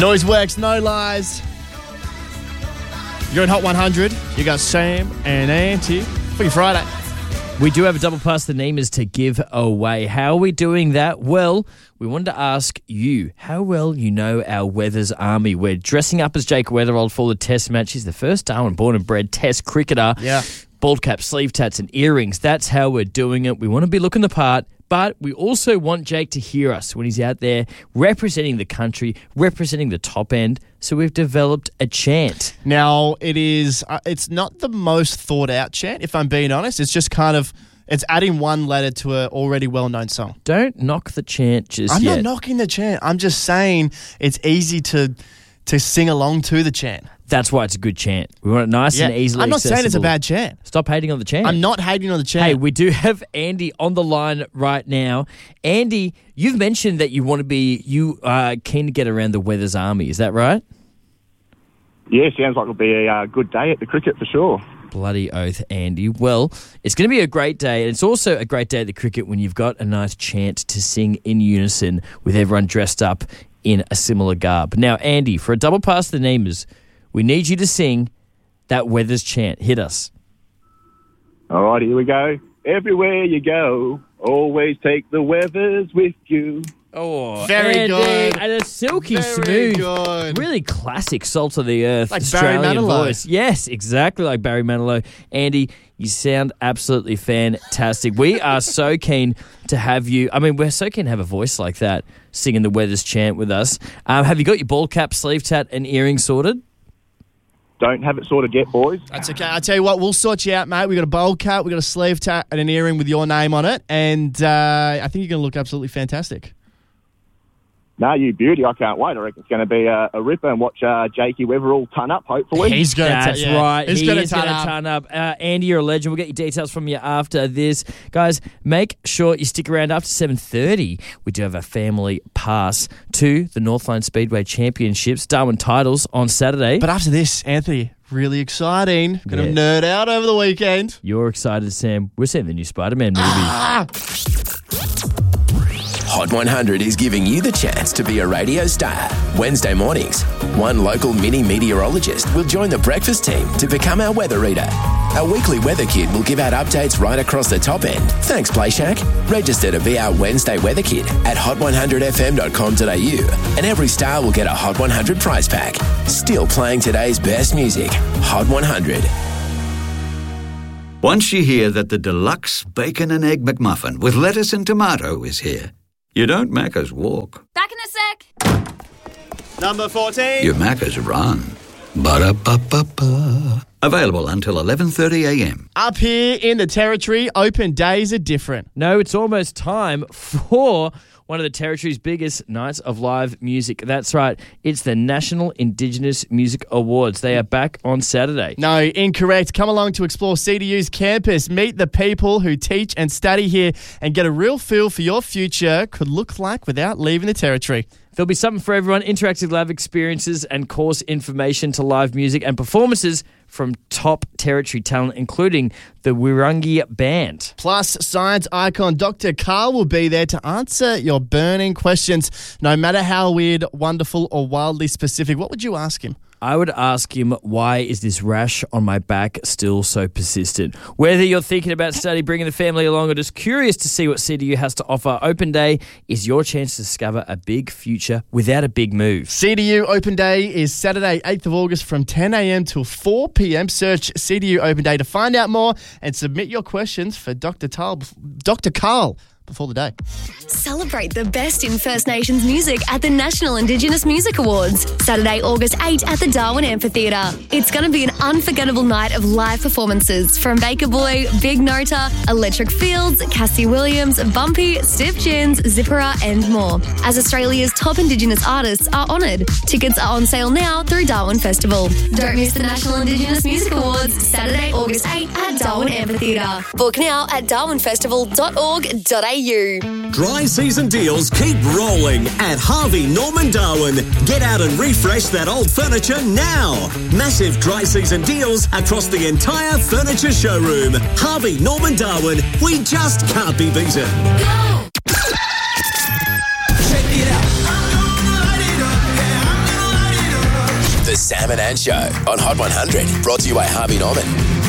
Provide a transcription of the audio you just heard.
Noiseworks, No Lies. You're in Hot 100. You got Sam and Auntie for your Friday. We do have a double pass the Nemers to give away. How are we doing that? Well, we wanted to ask you how well you know our Weathers Army. We're dressing up as Jake Weatherald for the test match. He's the first Darwin born and bred test cricketer. Yeah. Bald cap, sleeve tats and earrings. That's how we're doing it. We want to be looking the part, but we also want Jake to hear us when he's out there representing the country, representing the top end. So we've developed a chant. Now, it's not the most thought out chant, if I'm being honest. It's just kind of, it's adding one letter to an already well-known song. Don't knock the chant just I'm yet. not knocking the chant. I'm just saying it's easy to sing along to the chant. That's why it's a good chant. We want it nice and easily I'm not accessible. saying it's a bad chant. Stop hating on the chant. I'm not hating on the chant. Hey, we do have Andy on the line right now. Andy, you've mentioned that you are keen to get around the Weathers Army. Is that right? Yeah, sounds like it'll be a good day at the cricket for sure. Bloody oath, Andy. Well, it's going to be a great day, and it's also a great day at the cricket when you've got a nice chant to sing in unison with everyone dressed up in a similar garb. Now, Andy, for a double pass to the Nemers, we need you to sing that Weathers chant. Hit us. All right, here we go. Everywhere you go, always take the Weathers with you. Oh, very Andy, good. And a silky Very smooth, good. really classic salt of the earth Like Australian Barry Manilow. voice. Yes, exactly like Barry Manilow. Andy, you sound absolutely fantastic. We are so keen to have you. I mean, we're so keen to have a voice like that singing the Weathers chant with us. Have you got your ball cap, sleeve tat, and earrings sorted? Don't have it sorted yet, boys. That's okay. I tell you what, we'll sort you out, mate. We got a bowl cut, we got a sleeve tat, and an earring with your name on it, and I think you're going to look absolutely fantastic. No, you beauty. I can't wait. I reckon it's going to be a ripper and watch Jakey Weatherall ton up, hopefully. He's going to That's right. He's going to turn turn up. Andy, you're a legend. We'll get your details from you after this. Guys, make sure you stick around after 7:30. We do have a family pass to the Northline Speedway Championships, Darwin Titles on Saturday. But after this, Anthony, really exciting. Going to Yeah. nerd out over the weekend. You're excited, Sam. We're seeing the new Spider-Man movie. Hot 100 is giving you the chance to be a radio star. Wednesday mornings, one local mini meteorologist will join the breakfast team to become our weather reader. Our weekly weather kid will give out updates right across the top end. Thanks, Play Shack. Register to be our Wednesday weather kid at hot100fm.com.au, and every star will get a Hot 100 prize pack. Still playing today's best music. Hot 100. Once you hear that the deluxe bacon and egg McMuffin with lettuce and tomato is here, you don't Macca's walk. Back in a sec. Number 14. You Macca's run. Ba-da-ba-ba-ba. Available until 11:30 a.m. Up here in the Territory, open days are different. No, it's almost time for one of the Territory's biggest nights of live music. That's right. It's the National Indigenous Music Awards. They are back on Saturday. No, incorrect. Come along to explore CDU's campus, meet the people who teach and study here, and get a real feel for your future could look like without leaving the Territory. There'll be something for everyone, interactive lab experiences and course information to live music and performances from top Territory talent, including the Wirungi Band. Plus, science icon Dr. Carl will be there to answer your burning questions, no matter how weird, wonderful, or wildly specific. What would you ask him? I would ask him, why is this rash on my back still so persistent? Whether you're thinking about study, bringing the family along, or just curious to see what CDU has to offer, Open Day is your chance to discover a big future without a big move. CDU Open Day is Saturday, 8th of August from 10 a.m. till 4 p.m. Search CDU Open Day to find out more and submit your questions for Dr. Carl before the day. Celebrate the best in First Nations music at the National Indigenous Music Awards, Saturday, August 8 at the Darwin Amphitheatre. It's going to be an unforgettable night of live performances from Baker Boy, Big Nota, Electric Fields, Cassie Williams, Bumpy, Stiff Gins, Zippera and more, as Australia's top Indigenous artists are honoured. Tickets are on sale now through Darwin Festival. Don't miss the National Indigenous Music Awards, Saturday, August 8 at Darwin Amphitheatre. Book now at darwinfestival.org.au. Dry season deals keep rolling at Harvey Norman Darwin. Get out and refresh that old furniture now. Massive dry season deals across the entire furniture showroom. Harvey Norman Darwin, we just can't be beaten. Go! Check it out. I'm gonna light it up. Yeah, I'm gonna Sam and Ann Show on Hot 100. Brought to you by Harvey Norman.